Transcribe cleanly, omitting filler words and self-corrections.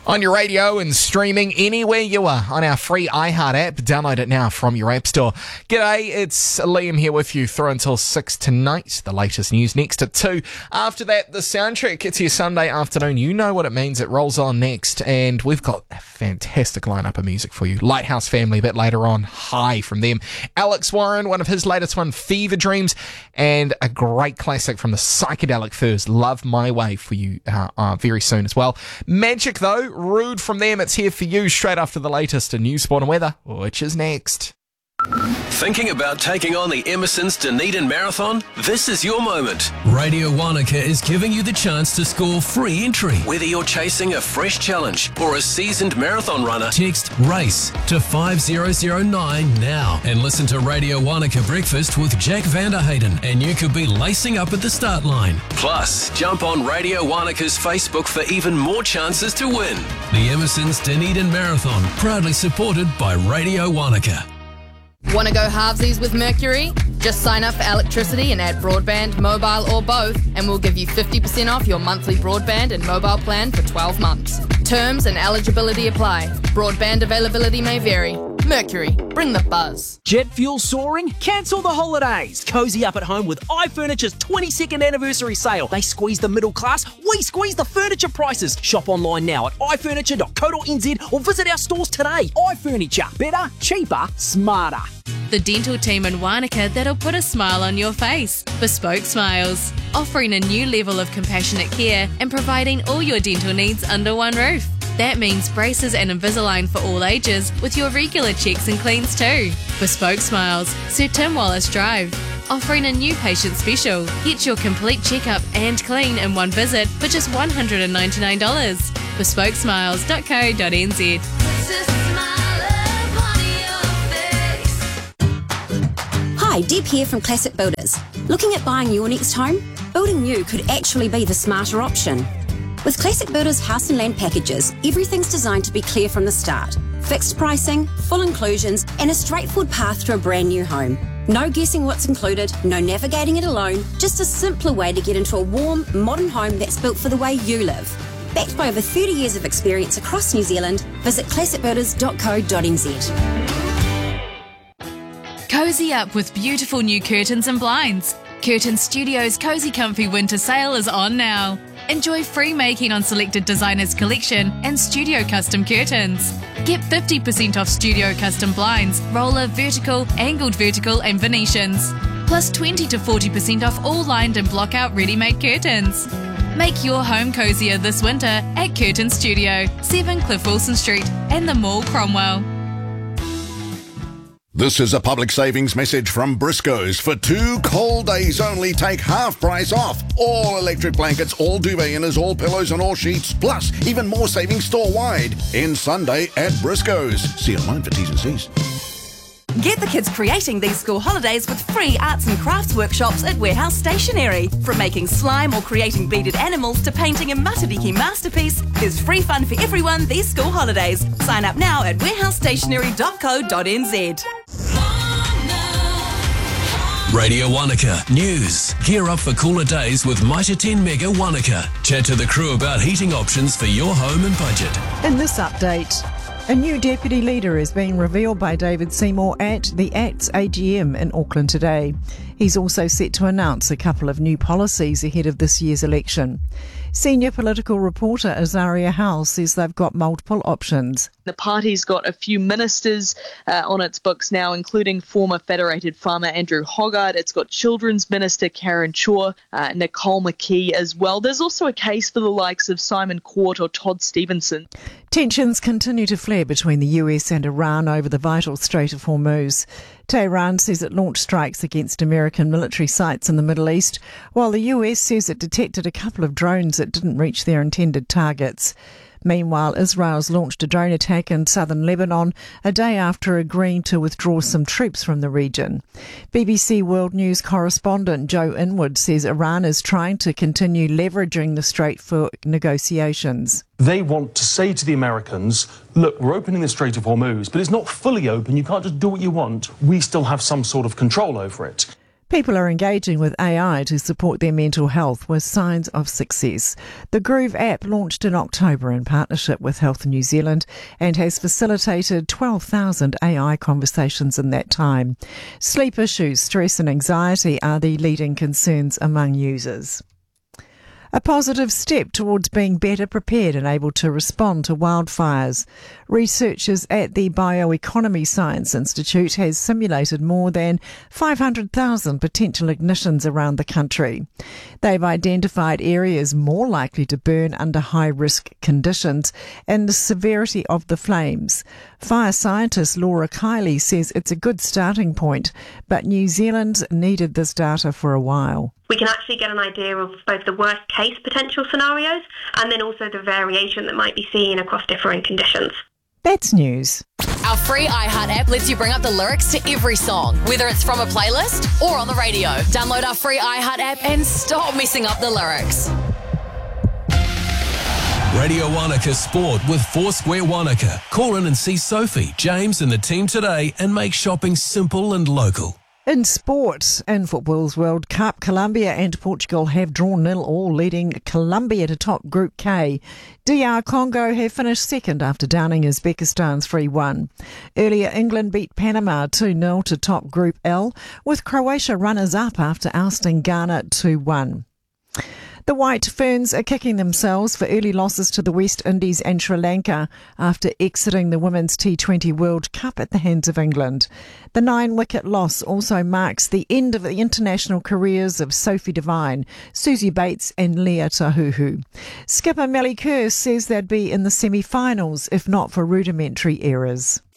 On your radio and streaming anywhere you are on our free iHeart app. Download it now from your app store. G'day, it's Liam here with you through until 6 tonight. The latest news next at 2. After that, the soundtrack gets your Sunday afternoon. You know what it means. It rolls on next. And we've got a fantastic lineup of music for you. Lighthouse Family a bit later on. High from them. Alex Warren, one of his latest one, Fever Dreams. And a great classic from the Psychedelic Furs, Love My Way, for you very soon as well. Magic, though. Rude from them. It's here for you straight after the latest in news, sport and weather, which is next. Thinking about taking on the Emerson's Dunedin Marathon? This is your moment. Radio Wanaka is giving you the chance to score free entry. Whether you're chasing a fresh challenge or a seasoned marathon runner, Text RACE to 5009 now and listen to Radio Wanaka Breakfast with Jack Vanderhayden and you could be lacing up at the start line. plus jump on Radio Wanaka's Facebook for even more chances to win. The Emerson's Dunedin Marathon, proudly supported by Radio Wanaka. Want to go halvesies with Mercury? Just sign up for electricity and add broadband, mobile or both, and we'll give you 50% off your monthly broadband and mobile plan for 12 months. Terms and eligibility apply. Broadband availability may vary. Mercury, bring the buzz. Jet fuel soaring? Cancel the holidays. Cozy up at home with iFurniture's 22nd anniversary sale. They squeeze the middle class, we squeeze the furniture prices. Shop online now at ifurniture.co.nz or visit our stores today. iFurniture, better, cheaper, smarter. The dental team in Wanaka that'll put a smile on your face. Bespoke Smiles, offering a new level of compassionate care and providing all your dental needs under one roof. That means braces and Invisalign for all ages with your regular checks and cleans too. Bespoke Smiles, Sir Tim Wallace Drive, offering a new patient special. Get your complete checkup and clean in one visit for just $199. Bespokesmiles.co.nz. Hi, Deb here from Classic Builders. Looking at buying your next home? Building new could actually be the smarter option. With Classic Builders house and land packages, everything's designed to be clear from the start. Fixed pricing, full inclusions, and a straightforward path to a brand new home. No guessing what's included, no navigating it alone, just a simpler way to get into a warm, modern home that's built for the way you live. Backed by over 30 years of experience across New Zealand, visit classicbuilders.co.nz. Cozy up with beautiful new curtains and blinds. Curtain Studios' Cozy Comfy Winter Sale is on now. Enjoy free making on selected designers' collection and studio custom curtains. Get 50% off studio custom blinds, roller, vertical, angled vertical and Venetians. Plus 20 to 40% off all lined and block-out ready-made curtains. Make your home cozier this winter at Curtain Studio, 7 Cliff Wilson Street and the Mall, Cromwell. This is a public savings message from Briscoe's. For 2 cold days only, take half price off. All electric blankets, all duvet inners, all pillows and all sheets, plus even more savings store-wide. End Sunday at Briscoe's. See online for T's and C's. Get the kids creating these school holidays with free arts and crafts workshops at Warehouse Stationery. From making slime or creating beaded animals to painting a Matariki masterpiece, there's free fun for everyone these school holidays. Sign up now at warehousestationery.co.nz. Radio Wanaka News. Gear up for cooler days with Mitre 10 Mega Wanaka. Chat to the crew about heating options for your home and budget. In this update, a new deputy leader is being revealed by David Seymour at the ACT's AGM in Auckland today. He's also set to announce a couple of new policies ahead of this year's election. Senior political reporter Azaria Howell says they've got multiple options. The party's got a few ministers on its books now, including former Federated farmer Andrew Hoggard. It's got Children's Minister Karen Shaw, Nicole McKee as well. There's also a case for the likes of Simon Court or Todd Stevenson. Tensions continue to flare between the US and Iran over the vital Strait of Hormuz. Tehran says it launched strikes against American military sites in the Middle East, while the US says it detected a couple of drones that didn't reach their intended targets. Meanwhile, Israel's launched a drone attack in southern Lebanon a day after agreeing to withdraw some troops from the region. BBC World News correspondent Joe Inwood says Iran is trying to continue leveraging the strait for negotiations. They want to say to the Americans, look, we're opening the Strait of Hormuz, but it's not fully open. You can't just do what you want. We still have some sort of control over it. People are engaging with AI to support their mental health with signs of success. The Groove app launched in October in partnership with Health New Zealand and has facilitated 12,000 AI conversations in that time. Sleep issues, stress and anxiety are the leading concerns among users. A positive step towards being better prepared and able to respond to wildfires. Researchers at the Bioeconomy Science Institute has simulated more than 500,000 potential ignitions around the country. They've identified areas more likely to burn under high-risk conditions and the severity of the flames. Fire scientist Laura Kiley says it's a good starting point, but New Zealand's needed this data for a while. We can actually get an idea of both the worst case potential scenarios and then also the variation that might be seen across different conditions. That's news. Our free iHeart app lets you bring up the lyrics to every song, whether it's from a playlist or on the radio. Download our free iHeart app and stop messing up the lyrics. Radio Wanaka Sport with Foursquare Wanaka. Call in and see Sophie, James and the team today and make shopping simple and local. In sport, in football's World Cup, Colombia and Portugal have drawn 0-0, leading Colombia to top Group K. DR Congo have finished second after downing Uzbekistan 3-1. Earlier, England beat Panama 2-0 to top Group L, with Croatia runners-up after ousting Ghana 2-1. The White Ferns are kicking themselves for early losses to the West Indies and Sri Lanka after exiting the Women's T20 World Cup at the hands of England. The 9-wicket loss also marks the end of the international careers of Sophie Devine, Susie Bates and Leah Tahuhu. Skipper Melly Kerr says they'd be in the semi-finals if not for rudimentary errors.